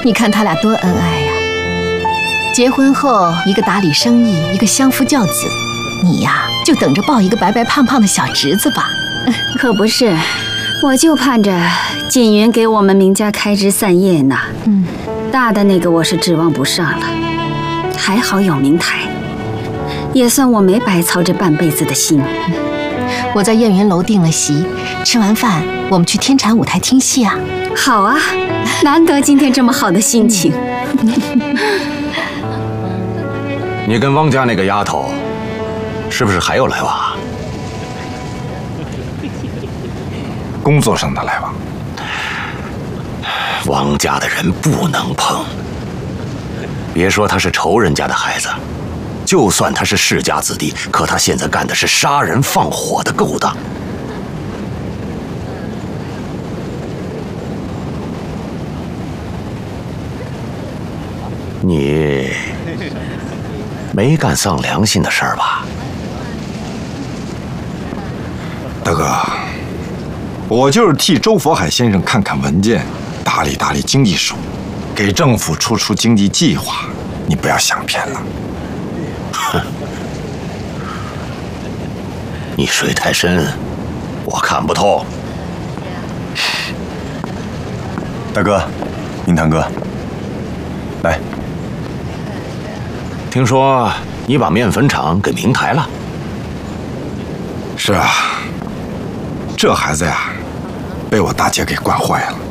你看他俩多恩爱呀！结婚后，一个打理生意，一个相夫教子，你呀就等着抱一个白白胖胖的小侄子吧。 可不是，我就盼着锦云给我们明家开枝散叶呢。大的那个我是指望不上了，还好有明台，也算我没白操这半辈子的心。 我在燕云楼订了席，吃完饭我们去天蟾舞台听戏啊。 好啊，难得今天这么好的心情。 你跟汪家那个丫头，是不是还有来往啊？ 工作上的来往。 汪家的人不能碰。别说他是仇人家的孩子，就算他是世家子弟，可他现在干的是杀人放火的勾当。你没干丧良心的事儿吧？ 大哥，我就是替周佛海先生看看文件，打理打理经济手，给政府出出经济计划，你不要想偏了。 哼，你水太深，我看不透。 大哥，明堂哥，来。 听说你把面粉厂给明台了？ 是啊，这孩子呀，被我大姐给惯坏了。